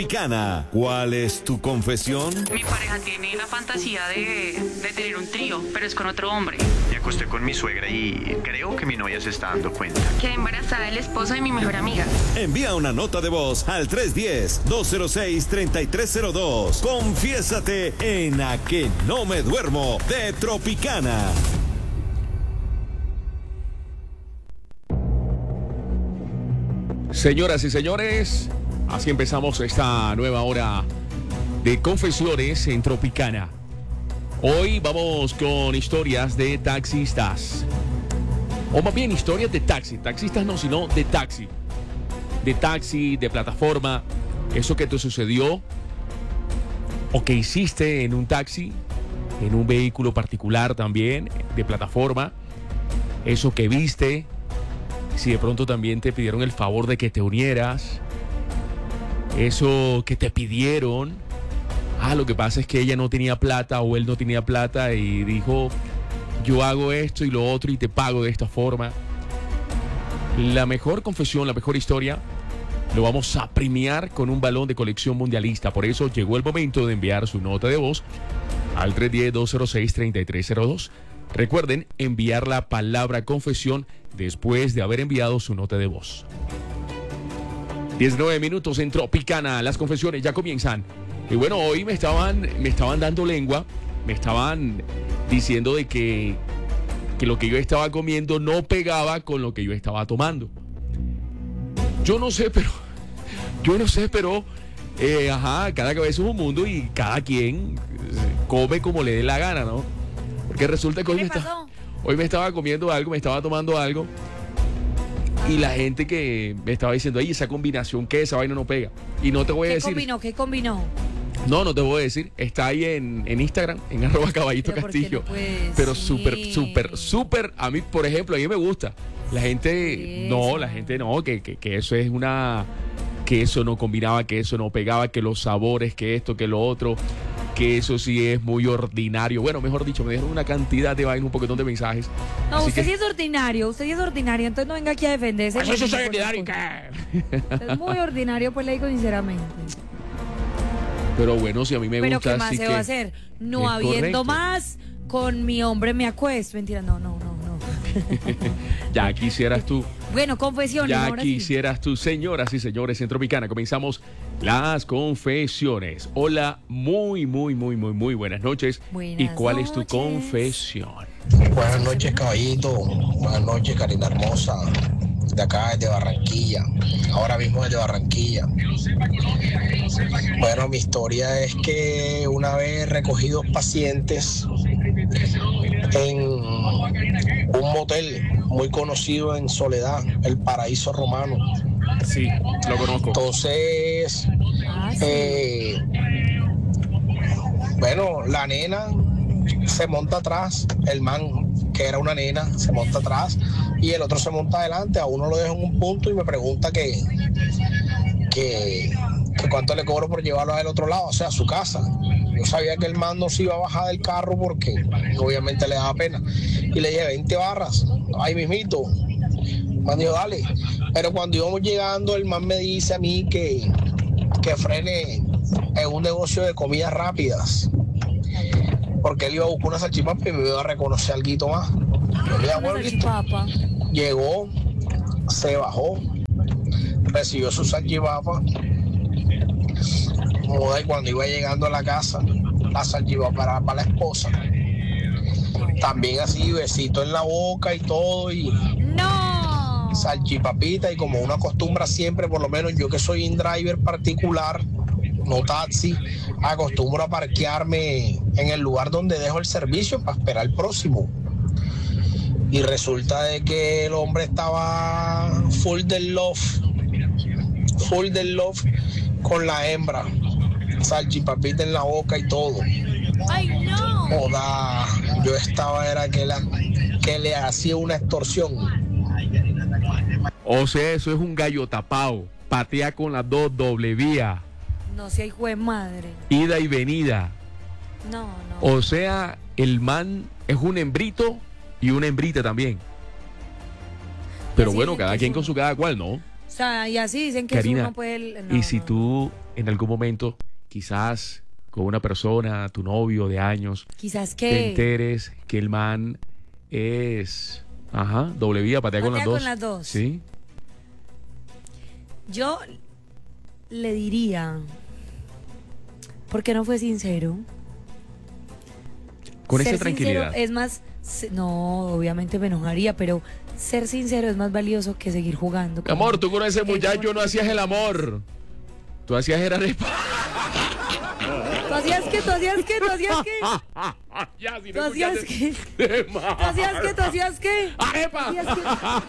Tropicana. ¿Cuál es tu confesión? Mi pareja tiene la fantasía de tener un trío, pero es con otro hombre. Me acosté con mi suegra y creo que mi novia se está dando cuenta. Quedé embarazada del esposo de mi mejor amiga. Envía una nota de voz al 310-206-3302. Confiésate en A que no me duermo de Tropicana. Señoras y señores, así empezamos esta nueva hora de confesiones en Tropicana. Hoy vamos con historias de taxistas. O más bien historias de taxi. Taxistas no, sino de taxi. De taxi, de plataforma. Eso que te sucedió o que hiciste en un taxi, en un vehículo particular también, de plataforma. Eso que viste. Si de pronto también te pidieron el favor de que te unieras. Eso que te pidieron. Lo que pasa es que ella no tenía plata o él no tenía plata y dijo, yo hago esto y lo otro y te pago de esta forma. La mejor confesión, la mejor historia, lo vamos a premiar con un balón de colección mundialista. Por eso llegó el momento de enviar su nota de voz al 310-206-3302. Recuerden enviar la palabra confesión después de haber enviado su nota de voz. 19 minutos en Tropicana, las confesiones ya comienzan. Y bueno, hoy me estaban dando lengua, me estaban diciendo de que lo que yo estaba comiendo no pegaba con lo que yo estaba tomando. Yo no sé, pero cada cabeza es un mundo y cada quien come como le dé la gana, ¿no? Porque resulta que hoy me estaba comiendo algo, me estaba tomando algo y la gente que me estaba diciendo, ay, esa combinación, que esa vaina no pega. Y no te voy a decir. ¿Qué combinó? No te voy a decir. Está ahí en Instagram, en @caballito_castillo. Pero súper, a mí, por ejemplo, a mí me gusta. La gente no, que eso es que eso no combinaba, que eso no pegaba, que los sabores, que esto, que lo otro, que eso sí es muy ordinario. Bueno, mejor dicho, me dejaron una cantidad de vainas, un poquitón de mensajes. No, usted sí es ordinario, entonces no venga aquí a defenderse. Pues eso soy ordinario, ¿qué? Es muy ordinario, pues le digo sinceramente. Pero bueno, si a mí me gusta. Pero ¿qué más se va a hacer? No habiendo más, con mi hombre me acuesto. Mentira, no. Ya quisieras tú. Bueno, confesiones. Ya quisieras tú, señoras y señores, en Tropicana. Comenzamos las confesiones. Hola, muy buenas noches. ¿Y cuál es tu confesión? Buenas noches, caballito. Buenas noches, Karina hermosa. De acá, desde Barranquilla. Ahora mismo desde Barranquilla. Bueno, mi historia es que una vez recogí 2 pacientes en un motel muy conocido en Soledad, el Paraíso Romano. Sí, lo conozco. Entonces, bueno, la nena se monta atrás, el man, que era una nena, se monta atrás y el otro se monta adelante. A uno lo dejo en un punto y me pregunta que cuánto le cobro por llevarlo al otro lado, o sea, a su casa. Yo sabía que el man no se iba a bajar del carro porque obviamente le daba pena. Y le dije, 20 barras, ahí mismito. El man dijo, dale. Pero cuando íbamos llegando, el man me dice a mí que frene en un negocio de comidas rápidas. Porque él iba a buscar una salchipapa y me iba a reconocer alguito más. Yo le dije, bueno, listo. Llegó, se bajó, recibió su salchipapa. Y cuando iba llegando a la casa, la salchipapa era para la esposa. También así, besito en la boca y todo. Y ¡no! Salchipapita, y como uno acostumbra siempre, por lo menos yo que soy un driver particular, no taxi, acostumbro a parquearme en el lugar donde dejo el servicio para esperar el próximo. Y resulta de que el hombre estaba full del love con la hembra, salchipapita en la boca y todo. ¡Ay, no! Joda, yo estaba, era que le hacía una extorsión. O sea, eso es un gallo tapado, patea con las 2, doble vía. No sea hijo de madre. Ida y venida. No. O sea, el man es un hembrito y una hembrita también. Pero bueno, cada quien con su cada cual, ¿no? O sea, y así dicen que Karina, uno puede... y si tú en algún momento, quizás con una persona, tu novio de años, Quizás te que enteres que el man es, doble vía, patea con las dos. con las dos. Sí. Yo le diría, ¿por qué no fue sincero? Con Ser esa tranquilidad. sincero es más, no, obviamente me enojaría, pero ser sincero es más valioso que seguir jugando. Amor, tú con ese El muchacho no hacías el amor. Tú hacías era arepa. ¿Tú hacías qué? ¿Tú hacías qué? ¿Tú hacías qué? Ya, si ¿Tú no hacías escuchaste- qué? ¿Tú hacías qué? ¿Tú hacías qué? ¡Arepa! ¿Hacías qué?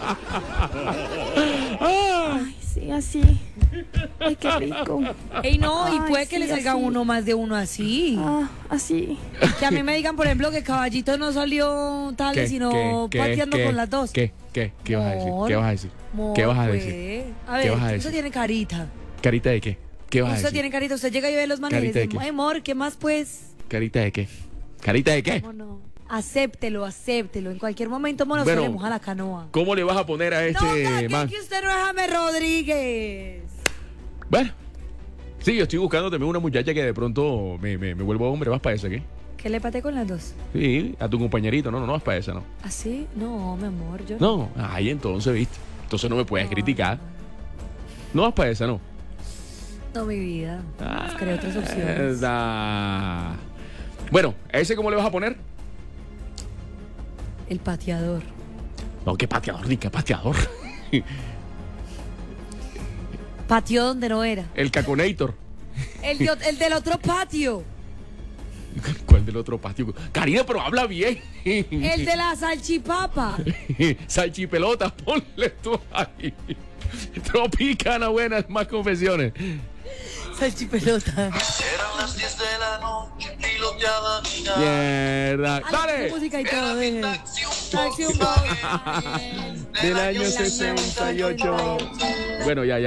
Ay, sí, así. Ay, qué rico. Ey, no, y Ay, puede que sí, le salga así. uno más de uno así. Así. Que a mí me digan, por ejemplo, que Caballito no salió tal, sino pateando con las dos. ¿Qué vas a decir? Amor, ¿Qué vas a decir? amor, ¿Qué vas a pues. decir? A ver, ¿Qué vas a usted decir? tiene carita. ¿Carita de qué? ¿Qué vas a Usted decir? tiene carita. Usted llega y ve los manes y ¿Carita le de dice, qué? "Ay, amor, ¿qué más pues? ¿Carita de qué? ¿Carita de qué? ¿Cómo no? Acéptelo. En cualquier momento, mono, Bueno, se le moja la canoa. ¿Cómo le vas a poner a No, este man? que usted no es James Rodríguez. Bueno, sí, yo estoy buscando también una muchacha que de pronto me vuelvo hombre. ¿Vas para esa qué? ¿Que le pateé con las dos? Sí, a tu compañerito. No vas para esa, ¿no? ¿Así? No, mi amor, yo No, ay, entonces, ¿viste? Entonces no me puedes criticar. No vas para esa, ¿no? No, mi vida. Buscaré otras opciones. Bueno, ¿a ese cómo le vas a poner? El pateador. No, qué pateador, ni qué pateador. Pateó donde no era. El Caconator. El del otro patio. ¿Cuál del otro patio? Karina, pero habla bien. El de la salchipapa. Salchipelota, ponle tú ahí. Tropicana, buenas, más confesiones. Salchipelota. Eran las 10 de la noche, piloteaba mi nave. Mierda. ¡Dale! Música y todo, Taxi un Del año 68. Bueno, ya.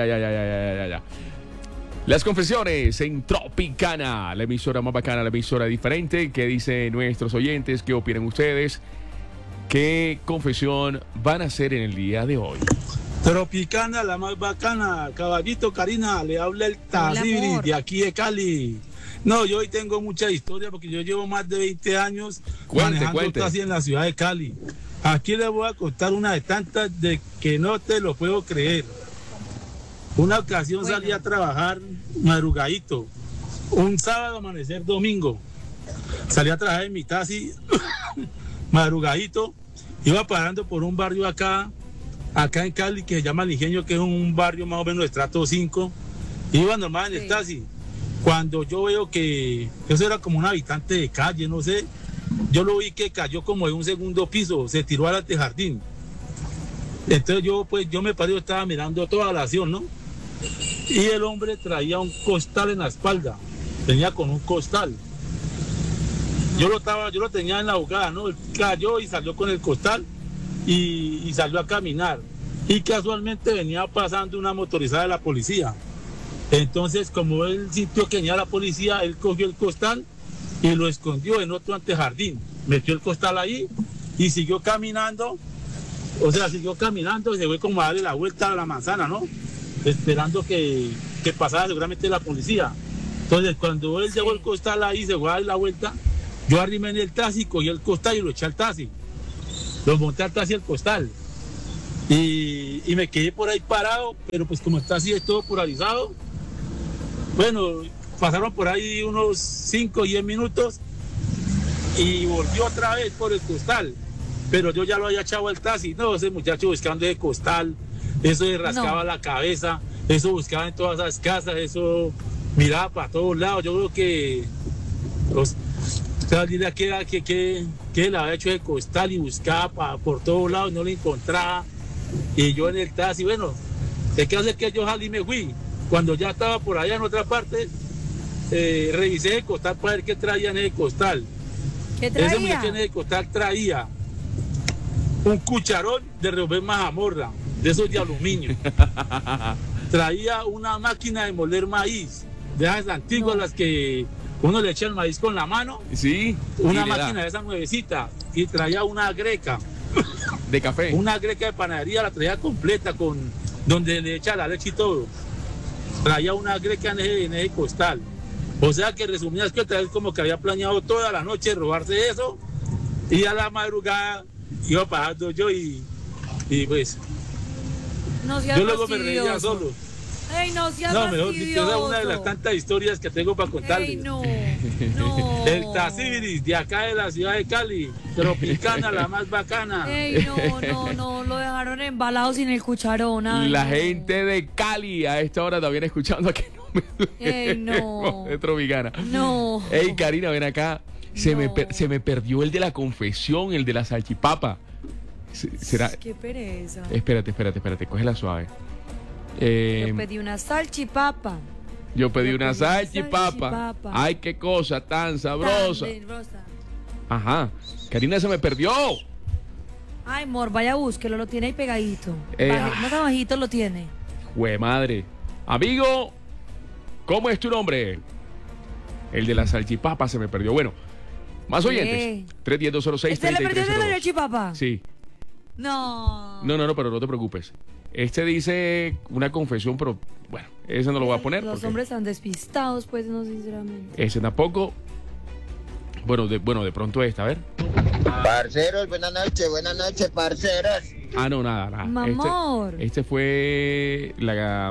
Las confesiones en Tropicana, la emisora más bacana, la emisora diferente. ¿Qué dicen nuestros oyentes? ¿Qué opinan ustedes? ¿Qué confesión van a hacer en el día de hoy? Tropicana, la más bacana. Caballito, Karina, le habla el Tazibri amor. de aquí de Cali. No, yo hoy tengo mucha historia porque yo llevo más de 20 años manejando taxi en la ciudad de Cali. Aquí les voy a contar una de tantas de que no te lo puedo creer. Una ocasión salí a trabajar madrugadito, un sábado amanecer domingo. Salí a trabajar en mi taxi madrugadito, iba parando por un barrio acá en Cali que se llama El Ingenio, que es un barrio más o menos de estrato 5. Iba normal en el taxi. Cuando yo veo que eso era como un habitante de calle, no sé, yo lo vi que cayó como de un segundo piso, se tiró al antejardín. Entonces yo me paré, yo estaba mirando toda la acción, ¿no? Y el hombre traía un costal en la espalda, venía con un costal. Yo lo tenía en la bocada, ¿no? Él cayó y salió con el costal y salió a caminar. Y casualmente venía pasando una motorizada de la policía. Entonces, como él sintió que venía la policía, él cogió el costal y lo escondió en otro antejardín. Metió el costal ahí y siguió caminando. O sea, siguió caminando y se fue como a darle la vuelta a la manzana, ¿no? Esperando que pasara seguramente la policía. Entonces, cuando él llevó el costal ahí, se fue a dar la vuelta, yo arrimé en el taxi, cogí el costal y lo eché al taxi. Lo monté al taxi el costal. Y me quedé por ahí parado, pero pues como está así es todo polarizado, bueno, pasaron por ahí unos 5 o 10 minutos y volvió otra vez por el costal, pero yo ya lo había echado al taxi. No, ese muchacho buscando ese costal, eso le rascaba la cabeza, eso buscaba en todas esas casas, eso miraba para todos lados. Yo creo que dile que le había hecho el costal y buscaba por todos lados, no lo encontraba. Y yo en el taxi, bueno, ¿de qué hacer que yo salí y me fui? Cuando ya estaba por allá en otra parte, revisé el costal para ver qué traía en el costal. ¿Qué traía? Ese muchacho en el costal traía un cucharón de revolver mazamorra, de esos de aluminio. Traía una máquina de moler maíz, de esas antiguas, las que uno le echa el maíz con la mano. Sí. Una máquina de esa nuevecita. Y traía una greca. De café. Una greca de panadería, la traía completa, con donde le echa la leche y todo. traía una greca en ese costal. O sea que resumías que otra vez como que había planeado toda la noche robarse eso y a la madrugada iba pasando yo y pues No seas yo luego me fastidioso. reía solo. ¡Ey, no seas No, mejor dicho, esa es fastidioso! una de las tantas historias que tengo para contarles. ¡Ey, no! ¡No! El Taxibiris de acá de la ciudad de Cali, Tropicana, la más bacana. ¡Ey, no! Lo dejaron embalado sin el cucharón. Ay, La no. gente de Cali a esta hora también escuchando aquí. ¡Ey, no! De Tropicana. No. Ey, Karina, ven acá. Se me perdió el de la confesión, el de la salchipapa. ¿Será? ¡Qué pereza! Espérate, cógela suave. Yo pedí una salchipapa. Yo pedí una salchipapa. salchipapa. Ay, qué cosa tan sabrosa. Ajá. Karina, se me perdió. Ay, amor, vaya, búsquelo, lo tiene ahí pegadito. Más abajito lo tiene. Jue madre. Amigo, ¿cómo es tu nombre? El de la salchipapa se me perdió. Bueno, más oyentes. 310-206-3302. ¿Este le perdió el de la salchipapa? Sí. No, pero no te preocupes. Este dice una confesión, pero bueno, ese no lo voy a poner. Los hombres están despistados, pues, no, sinceramente. Ese tampoco. Bueno, de pronto esta, a ver. Parceros, buenas noches, parceros. Ah, no, nada. Mamor. Este fue la...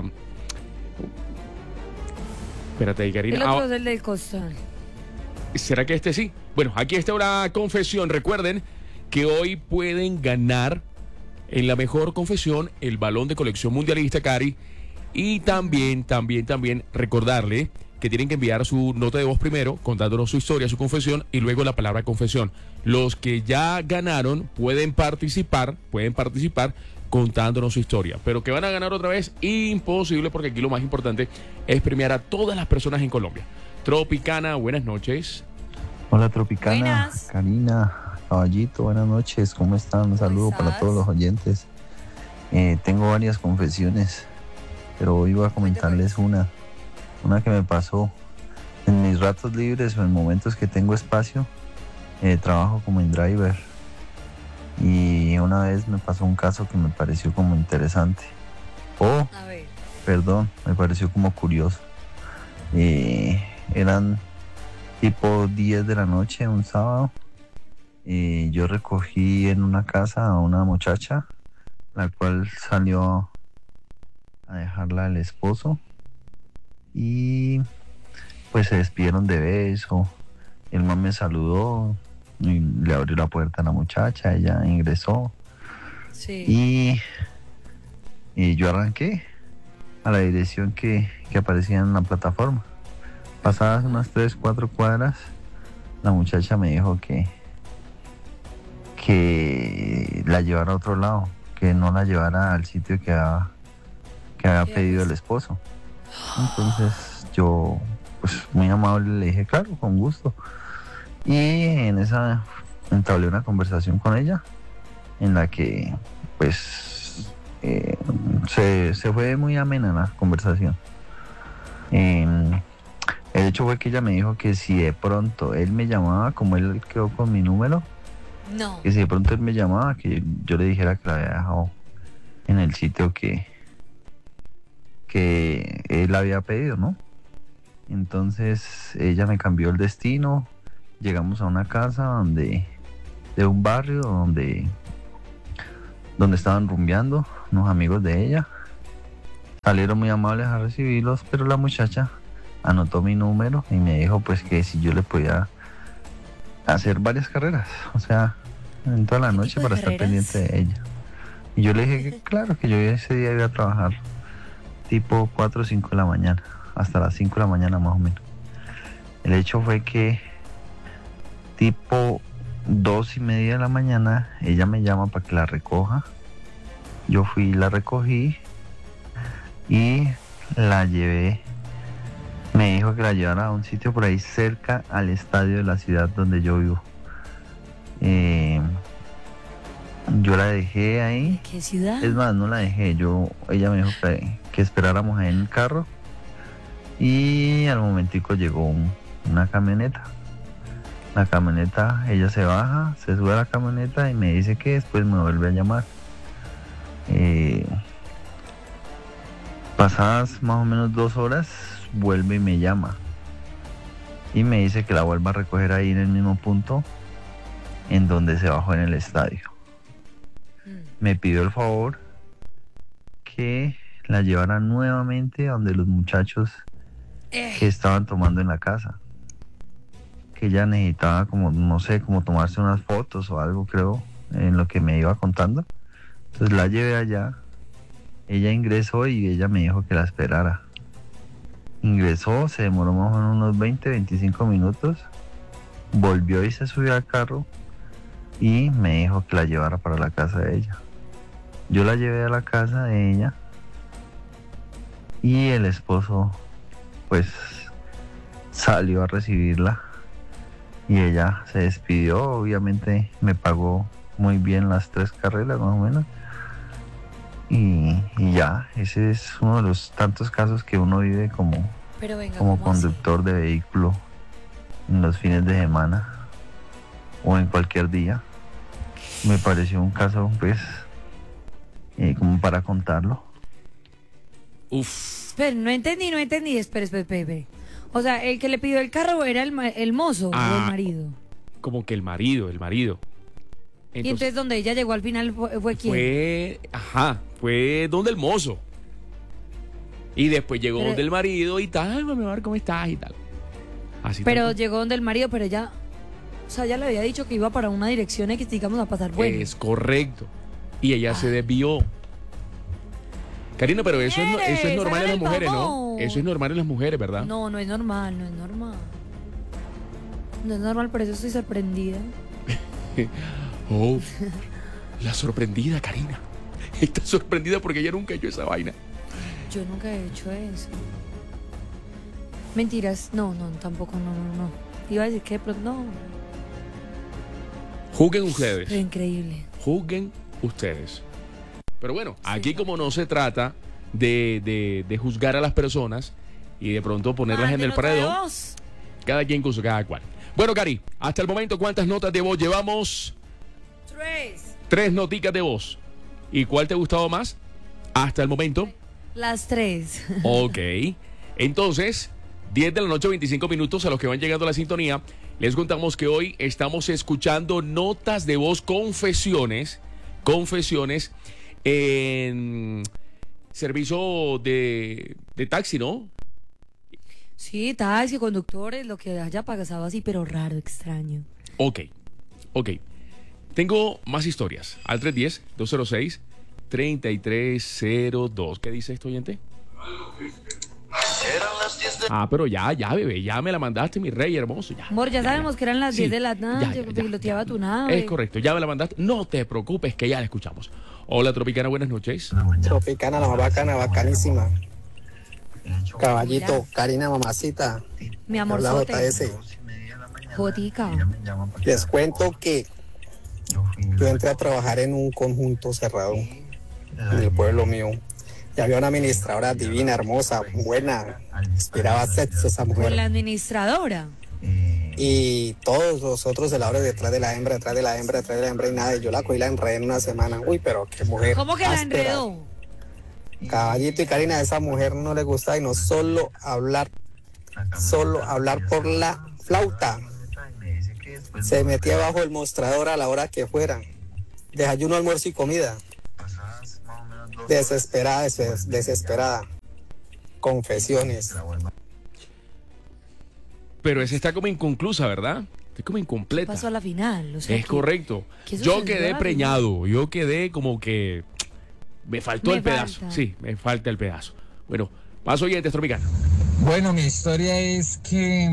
Espérate ahí, Karina. El otro es el del costal. ¿Será que este sí? Bueno, aquí está una confesión. Recuerden que hoy pueden ganar en la mejor confesión el balón de colección mundialista, Cari. Y también recordarle que tienen que enviar su nota de voz primero, contándonos su historia, su confesión, y luego la palabra confesión. Los que ya ganaron pueden participar contándonos su historia. Pero que van a ganar otra vez, imposible, porque aquí lo más importante es premiar a todas las personas en Colombia. Tropicana, buenas noches. Hola, Tropicana. Buenas. Karina, Caballito, buenas noches. ¿Cómo están? Un saludo para todos los oyentes. Tengo varias confesiones, pero hoy voy a comentarles una que me pasó. En mis ratos libres o en momentos que tengo espacio, trabajo como InDriver. Y una vez me pasó un caso que me pareció como interesante. Me pareció como curioso. Eran tipo 10 de la noche, un sábado. Yo recogí en una casa a una muchacha, la cual salió a dejarla el esposo. Y pues se despidieron de beso. El man me saludó y le abrió la puerta a la muchacha, ella ingresó. Sí. Y yo arranqué a la dirección que aparecía en la plataforma. Pasadas unas 3-4 cuadras, la muchacha me dijo que la llevara a otro lado, que no la llevara al sitio que había pedido el esposo. Entonces yo, pues muy amable, le dije, claro, con gusto. Y en esa entablé una conversación con ella, en la que pues se fue muy amena la conversación. El hecho fue que ella me dijo que si de pronto él me llamaba, como él quedó con mi número, que si de pronto él me llamaba, que yo le dijera que la había dejado en el sitio que él había pedido, ¿no? Entonces ella me cambió el destino. Llegamos a una casa de un barrio donde estaban rumbeando unos amigos de ella. Salieron muy amables a recibirlos, pero la muchacha anotó mi número y me dijo pues que si yo le podía hacer varias carreras, o sea, en toda la noche para estar pendiente de ella. Y yo le dije que claro, que yo ese día iba a trabajar tipo 4 o 5 de la mañana, hasta las 5 de la mañana más o menos. El hecho fue que tipo 2:30 de la mañana ella me llama para que la recoja. Yo fui y la recogí y la llevé. Me dijo que la llevara a un sitio por ahí cerca al estadio de la ciudad donde yo vivo. Yo la dejé ahí. ¿Qué ciudad? Es más, no la dejé. Ella me dijo que esperáramos ahí en el carro. Y al momentico llegó una camioneta. La camioneta, ella se baja, se sube a la camioneta y me dice que después me vuelve a llamar. Pasadas más o menos 2 horas, vuelve y me llama. Y me dice que la vuelva a recoger ahí en el mismo punto en donde se bajó en el estadio. Me pidió el favor que la llevara nuevamente a donde los muchachos que estaban tomando en la casa. Que ella necesitaba como, no sé, como tomarse unas fotos o algo, creo, en lo que me iba contando. Entonces la llevé allá. Ella ingresó y ella me dijo que la esperara. Ingresó, se demoró más o menos unos 20-25 minutos. Volvió y se subió al carro y me dijo que la llevara para la casa de ella. Yo la llevé a la casa de ella y el esposo pues salió a recibirla y ella se despidió. Obviamente me pagó muy bien las 3 carreras más o menos. Y ya, ese es uno de los tantos casos que uno vive como conductor de vehículo en los fines de semana o en cualquier día. Me pareció un caso, pues, como para contarlo. Pero no entendí. Espere. O sea, el que le pidió el carro era el mozo o el marido. Como que el marido. Y entonces donde ella llegó al final fue quién? Fue donde el mozo. Y después llegó donde el marido y tal, mi amor, ¿cómo estás? Y tal. Así pero llegó donde el marido, pero ella, o sea, ella le había dicho que iba para una dirección X, digamos, a pasar bueno. Es correcto. Y ella se desvió. Karina, pero eso es normal en las mujeres, ¿no? Eso es normal en las mujeres, ¿verdad? No es normal. No es normal, por eso estoy sorprendida. Oh, la sorprendida, Karina. Está sorprendida porque ella nunca ha hecho esa vaina. Yo nunca he hecho eso. Mentiras, no, tampoco, no. Iba a decir que de pronto no. Juzguen ustedes. Pero increíble. Juzguen ustedes. Pero bueno, aquí como no se trata de juzgar a las personas y de pronto ponerlas en el paredón, cada quien con su cada cual. Bueno, Cari, hasta el momento, ¿cuántas notas de voz llevamos? 3 noticas de voz. ¿Y cuál te ha gustado más hasta el momento? Las 3. Ok. Entonces, 10 de la noche, 25 minutos a los que van llegando a la sintonía. Les contamos que hoy estamos escuchando notas de voz, confesiones en servicio de taxi, ¿no? Sí, taxi, conductores, lo que haya pasado así, pero raro, extraño. Ok. Tengo más historias. Al 310-206-3302. ¿Qué dice esto, oyente? Pero ya, bebé, ya me la mandaste, mi rey hermoso. Amor, ya sabemos que eran las 10 de la noche, piloteaba tu nave. Es correcto, ya me la mandaste. No te preocupes, que ya la escuchamos. Hola, Tropicana, buenas noches. Tropicana, la más bacana, bacanísima. Caballito, Karina, mamacita. Mi amor, Jotica. Les cuento que yo entré a trabajar en un conjunto cerrado en el pueblo mío. Y había una administradora divina, hermosa, buena. Inspiraba sexo esa mujer. ¿Con la administradora? Y todos los otros celadores detrás de la hembra, y nada. Y yo la cogí y la enredé en una semana. Uy, pero qué mujer. ¿Cómo que áspera. La enredó? Caballito y Karina, a esa mujer no le gusta y no solo hablar por la flauta. Se metía bajo el mostrador a la hora que fuera. Desayuno, almuerzo y comida. Desesperada. Confesiones. Pero esa está como inconclusa, ¿verdad? Está como incompleta. Pasó a la final. O sea, es correcto. Yo quedé preñado. Yo quedé como que me faltó el pedazo. Sí, me falta el pedazo. Bueno, más oyentes, Tropicana. Bueno, mi historia es que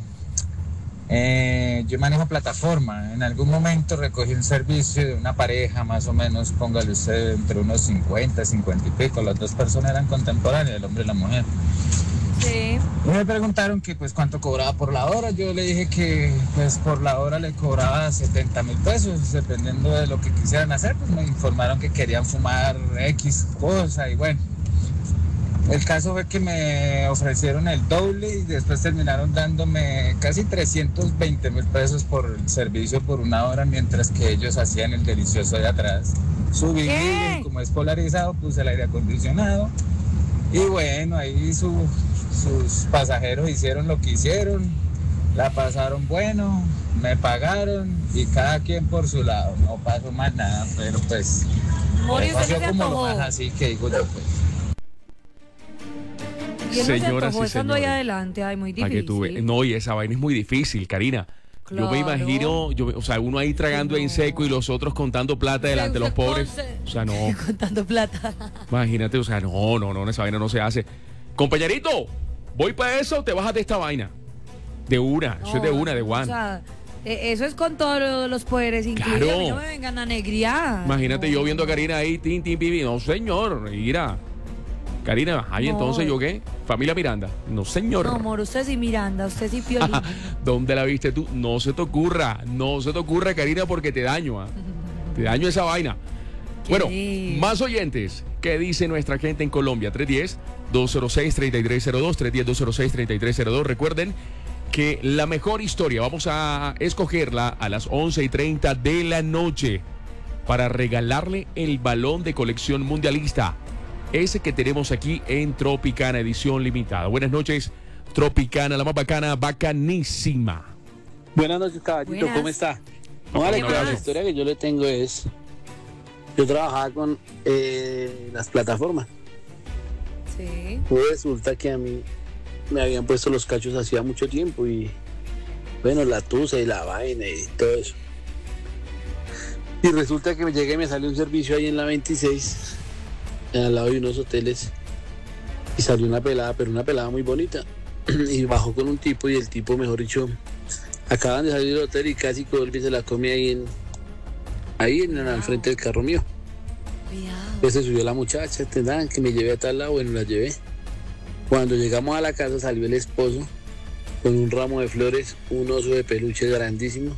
yo manejo plataforma. En algún momento recogí un servicio de una pareja, más o menos, póngale usted, entre unos 50 y pico. Las 2 personas eran contemporáneas, el hombre y la mujer. Sí. Y me preguntaron que pues cuánto cobraba por la hora. Yo le dije que pues por la hora le cobraba 70,000 pesos, dependiendo de lo que quisieran hacer. Pues me informaron que querían fumar X cosa y bueno. El caso fue que me ofrecieron el doble y después terminaron dándome casi 320,000 pesos por el servicio por una hora, mientras que ellos hacían el delicioso de atrás. Subí, como es polarizado, puse el aire acondicionado Y bueno, ahí sus pasajeros hicieron lo que hicieron, la pasaron bueno, me pagaron y cada quien por su lado, no pasó más nada, pero pues pasó como lo más así que digo yo pues. Y él Señoras no y estando ahí señores, adelante, ay, muy difícil. No, y esa vaina es muy difícil, Karina. Claro. Yo me imagino, o sea, uno ahí tragando en seco y los otros contando plata delante de los pobres. O sea, no. Contando plata. Imagínate, o sea, no, esa vaina no se hace. Compañerito, voy para eso, te bajas de esta vaina. De una, eso es de una, de one. O sea, eso es con todos los poderes incluidos. Claro. No me vengan a negriar. Imagínate yo viendo a Karina ahí, tin, pipi. No, señor, mira. Karina, ahí entonces yo qué? Familia Miranda. No, señor. No, amor, usted sí Miranda, usted sí Piolín. ¿Dónde la viste tú? No se te ocurra, Karina, porque te daño. Te daño esa vaina. Bueno, más oyentes. ¿Qué dice nuestra gente en Colombia? 310-206-3302, 310-206-3302. Recuerden que la mejor historia vamos a escogerla a las 11:30 de la noche para regalarle el balón de colección mundialista. Ese que tenemos aquí en Tropicana, edición limitada. Buenas noches, Tropicana, la más bacana, bacanísima. Buenas noches, caballito, ¿cómo está? Vale, la historia que yo le tengo es, yo trabajaba con las plataformas. Sí. Pues resulta que a mí me habían puesto los cachos hacía mucho tiempo y, bueno, la tusa y la vaina y todo eso. Y resulta que me llegué y me salió un servicio ahí en la 26, al lado de unos hoteles, y salió una pelada, pero una pelada muy bonita, y bajó con un tipo, y el tipo, mejor dicho, acaban de salir del hotel y casi Colby se la come ahí al frente del carro mío. Pues se subió la muchacha, tendrán que me llevé a tal lado, bueno, la llevé. Cuando llegamos a la casa salió el esposo con un ramo de flores, un oso de peluche grandísimo,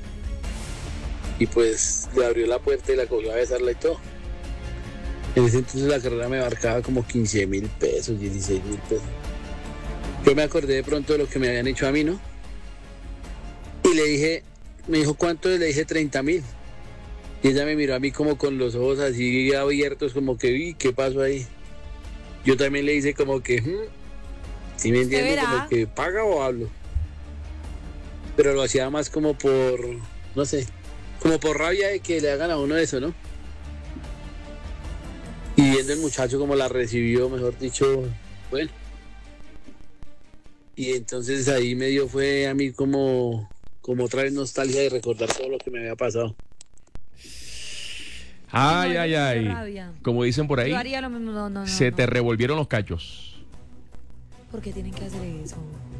y pues le abrió la puerta y la cogió a besarla y todo. En ese entonces la carrera me abarcaba como 15,000 pesos, 16,000 pesos. Yo me acordé de pronto de lo que me habían hecho a mí, ¿no? Y le dije, me dijo, ¿cuánto es? Le dije 30,000. Y ella me miró a mí como con los ojos así abiertos, como que, vi, ¿qué pasó ahí? Yo también le hice como que, ¿sí me entiendes? Como que, ¿paga o hablo? Pero lo hacía más como por, no sé, como por rabia de que le hagan a uno eso, ¿no? Y viendo el muchacho como la recibió, mejor dicho, bueno. Y entonces ahí me dio, fue a mí como otra vez nostalgia de recordar todo lo que me había pasado. Ay. Como dicen por ahí, Yo haría lo mismo. No, se te revolvieron los cachos. ¿Por qué tienen que hacer eso?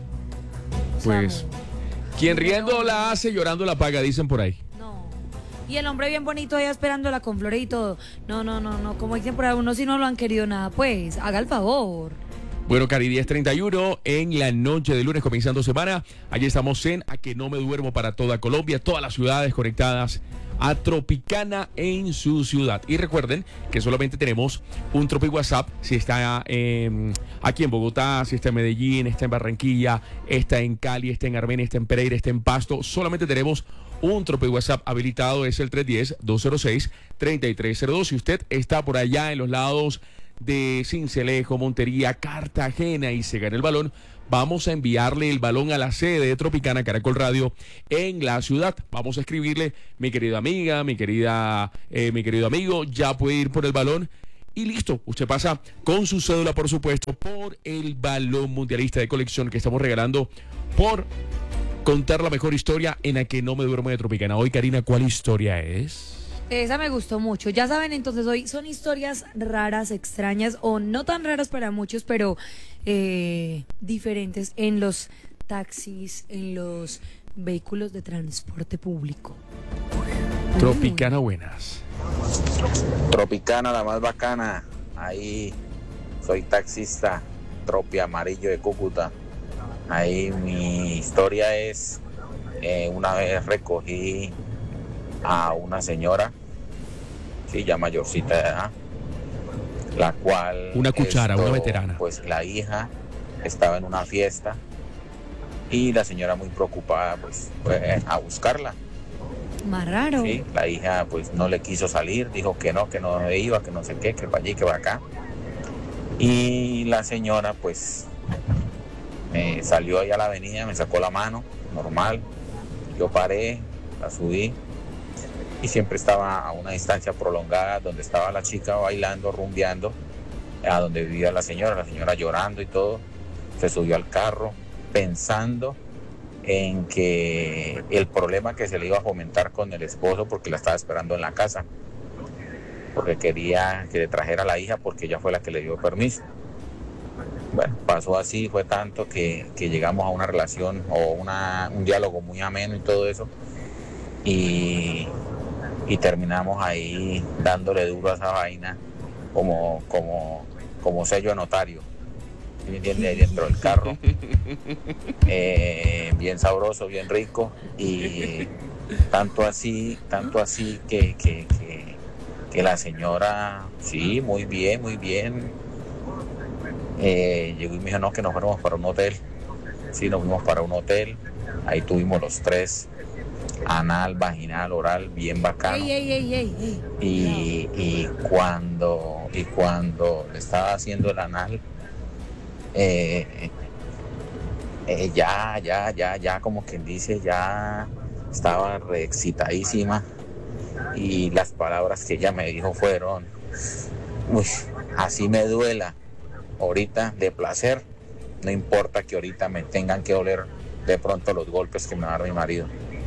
Pues, quien riendo la hace, llorando la paga, dicen por ahí. Y el hombre bien bonito allá esperándola con flores y todo. No. Como dicen por ahí, uno si no lo han querido nada, pues, haga el favor. Bueno, Cari, 10:31 en la noche de lunes, comenzando semana. Allí estamos en A Que No Me Duermo para toda Colombia, todas las ciudades conectadas a Tropicana en su ciudad. Y recuerden que solamente tenemos un Tropi WhatsApp. Si está aquí en Bogotá, si está en Medellín, está en Barranquilla, está en Cali, está en Armenia, está en Pereira, está en Pasto, solamente tenemos un Tropi WhatsApp habilitado, es el 310-206-3302. Si usted está por allá en los lados de Sincelejo, Montería, Cartagena y se gana el balón, vamos a enviarle el balón a la sede de Tropicana Caracol Radio en la ciudad. Vamos a escribirle, mi querida amiga, mi querido amigo, ya puede ir por el balón. Y listo, usted pasa con su cédula, por supuesto, por el balón mundialista de colección que estamos regalando por contar la mejor historia en A Que No Me Duermo de Tropicana. Hoy, Karina, ¿cuál historia es? Esa me gustó mucho. Ya saben, entonces hoy son historias raras, extrañas o no tan raras para muchos, pero diferentes en los taxis, en los vehículos de transporte público. Tropicana, buenas. Tropicana, la más bacana. Ahí soy taxista, Tropi Amarillo de Cúcuta. Ahí mi historia es, una vez recogí a una señora, sí, ya mayorcita de edad, la cual... Una cuchara, una veterana. Pues la hija estaba en una fiesta y la señora muy preocupada pues fue a buscarla. Más raro. Sí, la hija pues no le quiso salir, dijo que no iba, que no sé qué, que para allí, que para acá. Y la señora pues salió ahí a la avenida, me sacó la mano, normal. Yo paré, la subí y siempre estaba a una distancia prolongada donde estaba la chica bailando, rumbeando, a donde vivía la señora llorando y todo. Se subió al carro pensando en que el problema que se le iba a fomentar con el esposo porque la estaba esperando en la casa, porque quería que le trajera a la hija porque ella fue la que le dio permiso. Bueno, pasó así, fue tanto que llegamos a una relación o un diálogo muy ameno y todo eso, y terminamos ahí dándole duro a esa vaina como sello a notario, ¿me entiendes? Ahí dentro del carro, bien sabroso, bien rico, y tanto así que la señora, sí, muy bien, llegó y me dijo, no, que nos fuéramos para un hotel. Sí, nos fuimos para un hotel, ahí tuvimos los tres, anal, vaginal, oral, bien bacano. Y cuando le estaba haciendo el anal, ya como quien dice, ya estaba reexcitadísima, y las palabras que ella me dijo fueron, uy, así me duela ahorita de placer, no importa que ahorita me tengan que doler de pronto los golpes que me va a dar mi marido.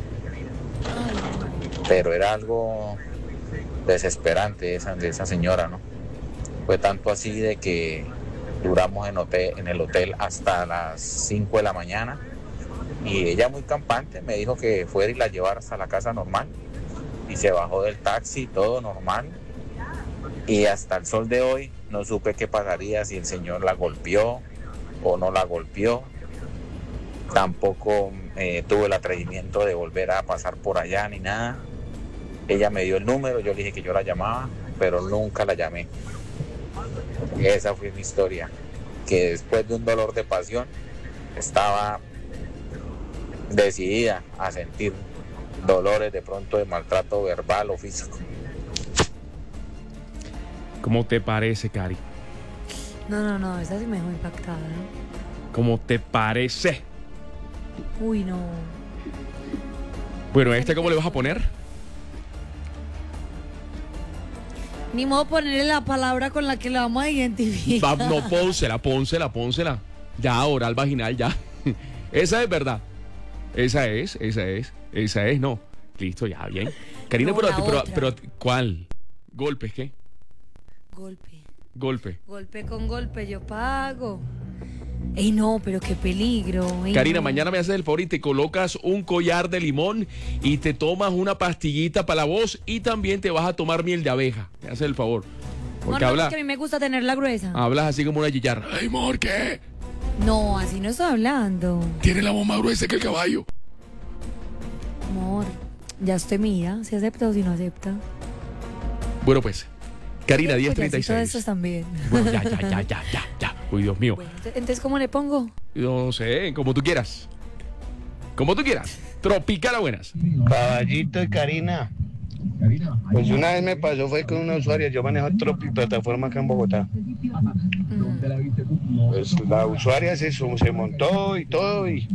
Pero era algo desesperante de esa señora, ¿no? Fue tanto así de que duramos en el hotel hasta las 5 de la mañana, y ella muy campante me dijo que fuera y la llevara hasta la casa normal, y se bajó del taxi, todo normal, y hasta el sol de hoy no supe qué pasaría, si el señor la golpeó o no la golpeó. Tampoco tuve el atrevimiento de volver a pasar por allá ni nada. Ella me dio el número, yo le dije que yo la llamaba, pero nunca la llamé. Esa fue mi historia, que después de un dolor de pasión estaba decidida a sentir dolores de pronto de maltrato verbal o físico. ¿Cómo te parece, Cari? No, esa sí me dejó impactada, ¿no? ¿Cómo te parece? Uy, no. Bueno, ¿cómo le vas a poner? Ni modo ponerle la palabra con la que la vamos a identificar. No, pónsela. Ya, oral, vaginal, ya. Esa es verdad. Esa es, no. Listo, ya, bien. Karina, No, pero ¿cuál? ¿Golpes qué? Golpe. Golpe con golpe, yo pago. Ey, no, pero qué peligro. Karina, no. mañana me haces el favor y te colocas un collar de limón y te tomas una pastillita para la voz, y también te vas a tomar miel de abeja. Me haces el favor. Porque porque a mí me gusta tenerla gruesa. Hablas así como una chicharra. Ay, amor, ¿qué? No, así no estoy hablando. Tiene la voz más gruesa que el caballo. Amor, ya usted mira, si acepta o si no acepta. Bueno, pues, Karina, Pues 10:36. de estos también. Bueno, ya. Uy, Dios mío. Bueno, entonces, ¿cómo le pongo? No sé, como tú quieras. Tropical a buenas. Caballito y Karina. Pues una vez me pasó, fue con una usuaria, yo manejo plataforma acá en Bogotá. Pues la usuaria se montó y todo, y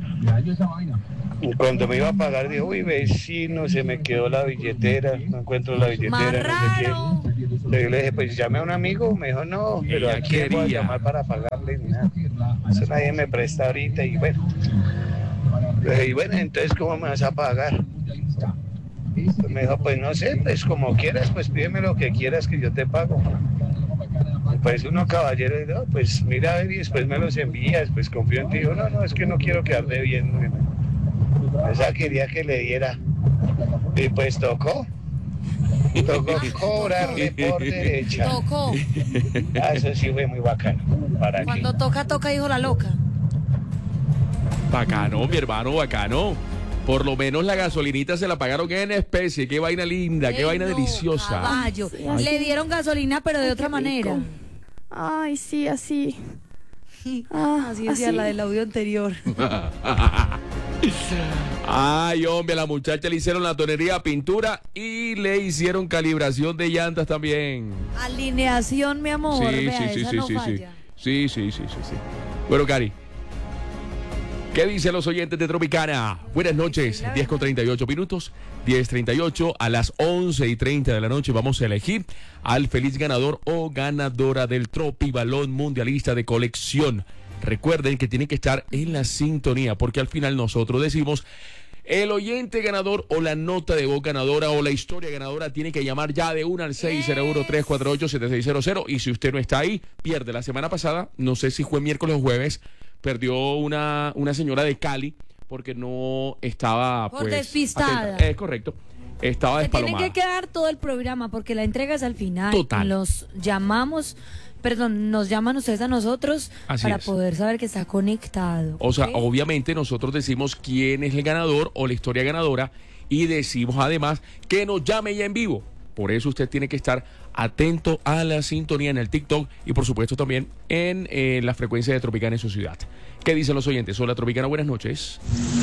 cuando me iba a pagar dijo, uy, vecino, se me quedó la billetera, no encuentro la billetera, no sé qué. Yo le dije, pues llame a un amigo, me dijo, no, pero ¿a quién voy a llamar para pagarle? Ni nada. Eso nadie me presta ahorita, y bueno. Y bueno, entonces, ¿cómo me vas a pagar? Pues me dijo, pues no sé, pues como quieras, pues pídeme lo que quieras que yo te pago. Y pues uno caballero dijo, pues mira a ver y después me los envías, pues confío en ti. Dijo, no, es que no quiero quedarle bien. Esa quería que le diera. Y pues tocó cobrarle por derecha. Tocó. Eso sí fue muy bacano. Cuando toca, dijo la loca. Bacano, mi hermano, bacano. Por lo menos la gasolinita se la pagaron en especie. Qué vaina linda, qué vaina deliciosa. Caballo. Le dieron gasolina, pero de otra manera. Ay, sí, así. Así decía la del audio anterior. Ay, hombre, a la muchacha le hicieron la tonería, pintura y le hicieron calibración de llantas también. Alineación, mi amor. Sí, Vea, sí, esa sí, no sí, falla. sí. Sí. Bueno, Cari, ¿qué dicen los oyentes de Tropicana? Buenas noches, 10:38 minutos, 10:38 a las 11:30 de la noche vamos a elegir al feliz ganador o ganadora del Tropibalón Mundialista de colección. Recuerden que tienen que estar en la sintonía porque al final nosotros decimos el oyente ganador o la nota de voz ganadora o la historia ganadora tiene que llamar ya de 1 al 601-348-7600 y si usted no está ahí, pierde. La semana pasada, no sé si fue miércoles o jueves, perdió una señora de Cali porque no estaba por despistada. Es correcto. Estaba despalomada. Tienen que quedar todo el programa porque la entrega es al final. Total. Nos llaman ustedes a nosotros para poder saber que está conectado. O sea, obviamente nosotros decimos quién es el ganador o la historia ganadora y decimos además que nos llame ya en vivo. Por eso usted tiene que estar atento a la sintonía en el TikTok y por supuesto también en la frecuencia de Tropicana en su ciudad. ¿Qué dicen los oyentes? Hola Tropicana, buenas noches.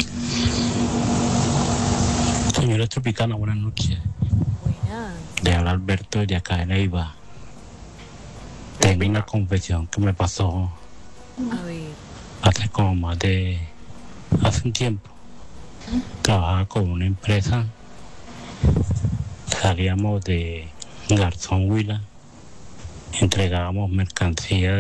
Señora Tropicana, buenas noches. Buenas. De habla Alberto de acá de Neiva. Tengo una confesión que me pasó hace un tiempo. Trabajaba con una empresa, salíamos de Garzón Huila, entregábamos mercancía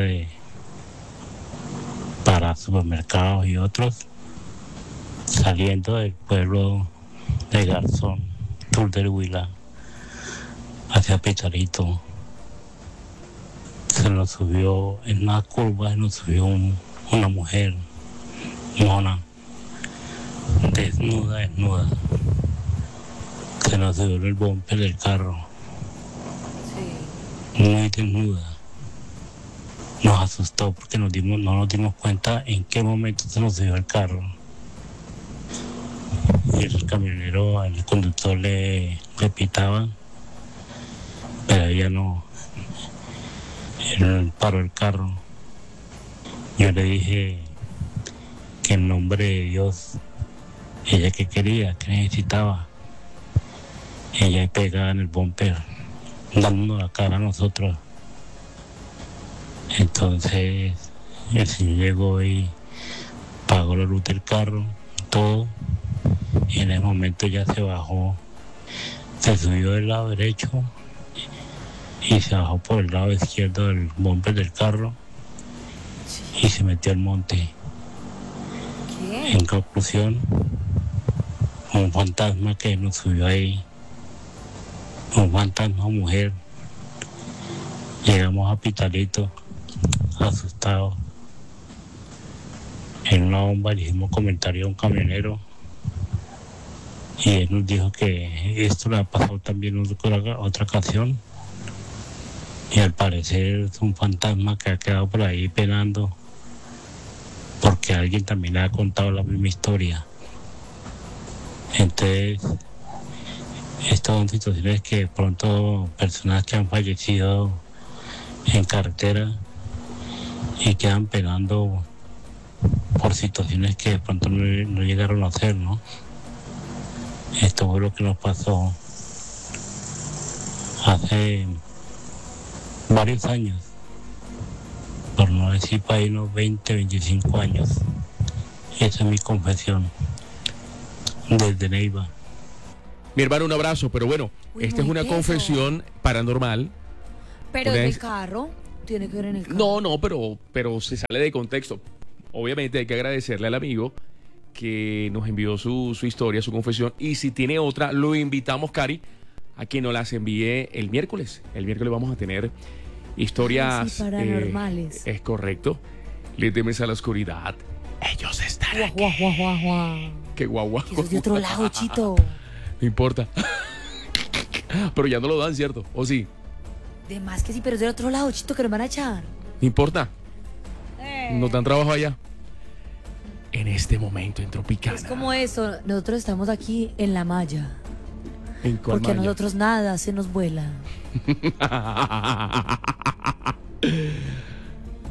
para supermercados y otros, saliendo del pueblo de Garzón, sur del Huila, hacia Pitalito. Se nos subió en una curva, una mujer mona, desnuda. Se nos subió en el bumper del carro. Sí. Muy desnuda. Nos asustó porque no nos dimos cuenta en qué momento se nos subió el carro. Y el camionero, el conductor le pitaba, pero ella no. Él paró el carro. Yo le dije que en nombre de Dios, ella que quería, que necesitaba, ella pegada en el bumper, dándonos la cara a nosotros. Entonces el señor llegó y pagó la luz del carro, todo, y en ese momento ya se bajó, se subió del lado derecho y se bajó por el lado izquierdo del bumper del carro y se metió al monte. ¿Qué? En conclusión, un fantasma que nos subió ahí, un fantasma mujer. Llegamos a Pitalito, asustados. En una bomba le hicimos comentario a un camionero y él nos dijo que esto le ha pasado también en otra ocasión. Y al parecer es un fantasma que ha quedado por ahí penando porque alguien también le ha contado la misma historia. Entonces, estas son situaciones que de pronto personas que han fallecido en carretera y quedan penando por situaciones que de pronto no llegaron a hacer, ¿no? Esto fue lo que nos pasó hace varios años, por no decir para ahí unos 20, 25 años. Esa es mi confesión desde Neiva. Mi hermano, un abrazo, pero bueno, esta es una confesión paranormal. Pero en el carro, tiene que ver en el carro. No, pero se sale de contexto. Obviamente hay que agradecerle al amigo que nos envió su historia, su confesión, y si tiene otra, lo invitamos, Cari, a que nos las envíe el miércoles. El miércoles vamos a tener historias paranormales. Es correcto. Le temes a la oscuridad. Ellos están aquí. Qué guau. Que eso es de otro lado, Chito. No importa. Pero ya no lo dan, ¿cierto? ¿O sí? De más que sí, pero es del otro lado, Chito, que nos van a echar. No importa. Nos dan trabajo allá. En este momento en Tropicana. Es como eso, nosotros estamos aquí en la malla. ¿En cuál porque malla? A nosotros nada se nos vuela.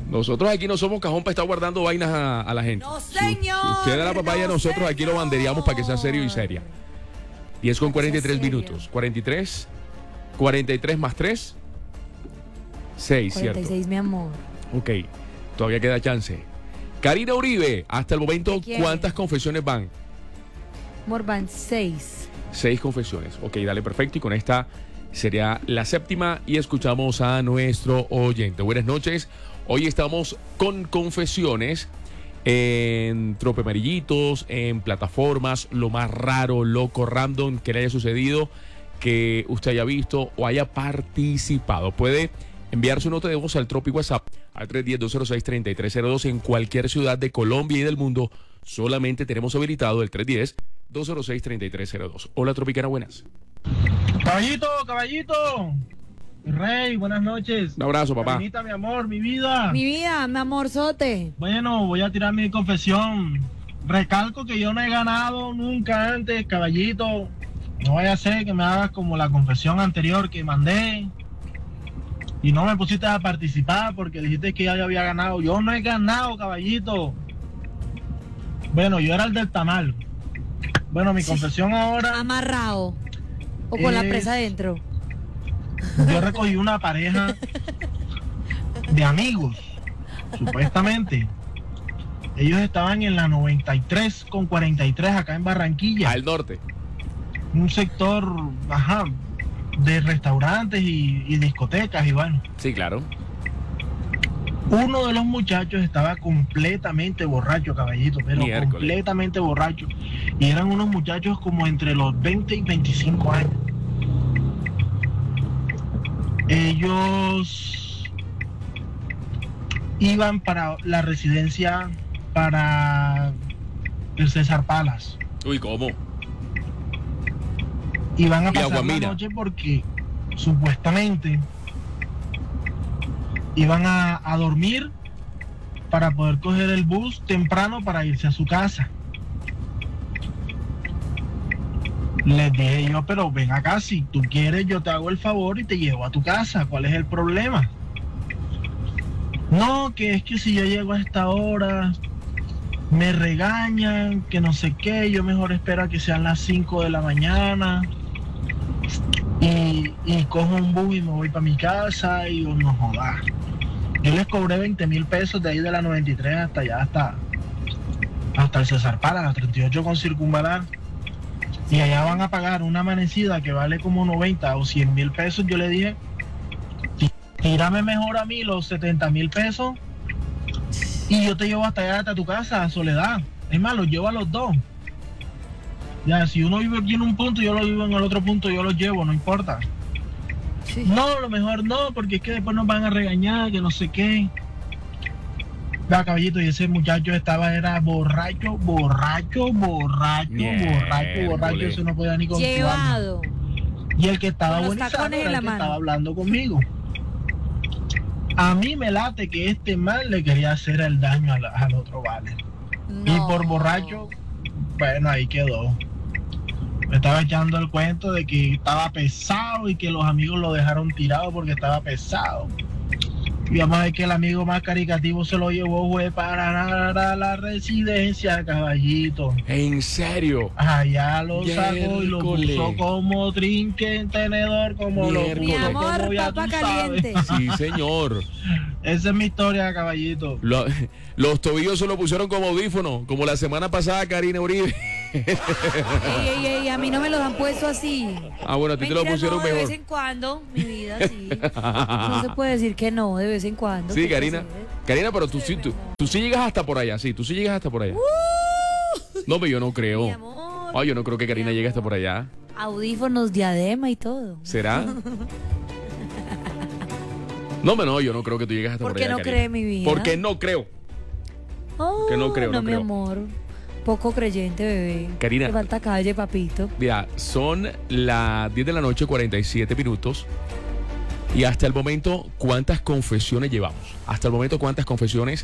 Nosotros aquí no somos cajón para estar guardando vainas a la gente. No, señor. Si usted da la papaya, nosotros aquí lo bandereamos para que sea serio y seria. 10 con 43 minutos. 43 más 3, 6, 46, ¿cierto? mi amor. Ok, todavía queda chance. Karina Uribe, hasta el momento, ¿cuántas confesiones van? Amor, van 6. 6 confesiones. Ok, dale, perfecto. Y con esta sería la séptima y escuchamos a nuestro oyente. Buenas noches. Hoy estamos con confesiones en tropeamarillitos, en plataformas, lo más raro, loco, random que le haya sucedido, que usted haya visto o haya participado. Puede enviar su nota de voz al Tropi WhatsApp al 310-206-3302 en cualquier ciudad de Colombia y del mundo. Solamente tenemos habilitado el 310-206-3302. Hola, Tropicana, buenas. Caballito. Rey, buenas noches. Un abrazo, papá. Carinita, mi amor, mi vida. Mi amorzote. Bueno, voy a tirar mi confesión. Recalco que yo no he ganado nunca antes, caballito. No vaya a ser que me hagas como la confesión anterior que mandé y no me pusiste a participar porque dijiste que ya yo había ganado. Yo no he ganado, caballito. Bueno, yo era el del tamal. Bueno, mi confesión ahora... Amarrado. O con la presa adentro. Yo recogí una pareja de amigos, supuestamente. Ellos estaban en la 93 con 43 acá en Barranquilla. Al norte. Un sector, de restaurantes y discotecas y bueno. Sí, claro. Uno de los muchachos estaba completamente borracho, caballito, pero completamente borracho. Y eran unos muchachos como entre los 20 y 25 años. Ellos iban para la residencia para el César Palace. Uy, ¿cómo? Iban a pasar la noche porque supuestamente iban a dormir para poder coger el bus temprano para irse a su casa. Les dije yo, pero ven acá, si tú quieres yo te hago el favor y te llevo a tu casa. ¿Cuál es el problema? No, que es que si yo llego a esta hora me regañan, que no sé qué, yo mejor espero a que sean las 5 de la mañana y cojo un bus y me voy para mi casa y yo no jodas. Yo les cobré 20,000 pesos de ahí de la 93 hasta allá, hasta el César Palace, la 38 con circunvalar. Y allá van a pagar una amanecida que vale como 90 o 100,000 pesos. Yo le dije, tírame mejor a mí los 70,000 pesos y yo te llevo hasta allá, hasta tu casa, a Soledad. Es más, los llevo a los dos. Ya, si uno vive aquí en un punto, yo lo vivo en el otro punto, yo los llevo, no importa. Sí. No, lo mejor no, porque es que después nos van a regañar, que no sé qué. Vea, caballito, y ese muchacho era borracho, eso no podía ni controlarlo. Llevado. Y el que estaba buenizando era el que estaba hablando conmigo. A mí me late que este mal le quería hacer el daño al otro vale. No. Y por borracho, bueno, ahí quedó. Me estaba echando el cuento de que estaba pesado y que los amigos lo dejaron tirado porque estaba pesado. Y vamos a ver que el amigo más caricativo se lo llevó, fue para la residencia, caballito. ¿En serio? Allá lo sacó y lo puso como trinque en tenedor, como lo puso. Mi amor, papa caliente. Sí, señor. Esa es mi historia, caballito. Los tobillos se lo pusieron como audífono, como la semana pasada Karina Uribe. Ey, a mí no me los han puesto así. Ah, bueno, a ti te lo pusieron mejor. De vez en cuando, mi vida, sí. No se puede decir que no, de vez en cuando. Sí, Karina. Karina, pero tú sí llegas hasta por allá, sí, tú sí llegas hasta por allá. No, pero yo no creo. Mi amor. Ay, yo no creo que Karina llegue hasta por allá. Audífonos, diadema y todo. ¿Será? No, yo no creo que tú llegues hasta por allá. ¿Por qué no cree mi vida? Porque no creo. Que no creo, no, mi amor. Poco creyente, bebé. Karina. Te falta calle, papito. Mira, son las 10 de la noche, 47 minutos. Y hasta el momento, ¿cuántas confesiones llevamos? Hasta el momento, ¿cuántas confesiones